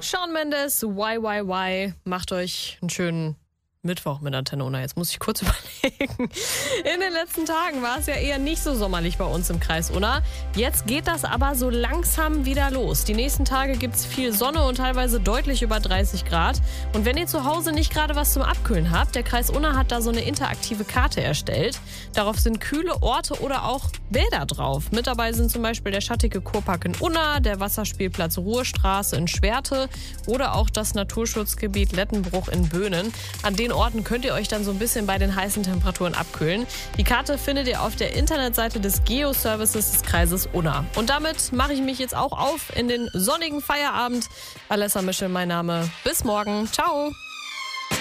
Shawn Mendes, Why. Macht euch einen schönen Mittwoch mit Antenne Unna. Jetzt muss ich kurz überlegen. In den letzten Tagen war es ja eher nicht so sommerlich bei uns im Kreis Unna. Jetzt geht das aber so langsam wieder los. Die nächsten Tage gibt es viel Sonne und teilweise deutlich über 30 Grad. Und wenn ihr zu Hause nicht gerade was zum Abkühlen habt, der Kreis Unna hat da so eine interaktive Karte erstellt. Darauf sind kühle Orte oder auch Bäder drauf. Mit dabei sind zum Beispiel der schattige Kurpark in Unna, der Wasserspielplatz Ruhestraße in Schwerte oder auch das Naturschutzgebiet Lettenbruch in Böhnen. An den Orten könnt ihr euch dann so ein bisschen bei den heißen Temperaturen abkühlen. Die Karte findet ihr auf der Internetseite des Geo-Services des Kreises Unna. Und damit mache ich mich jetzt auch auf in den sonnigen Feierabend. Alessa Mischel mein Name. Bis morgen. Ciao.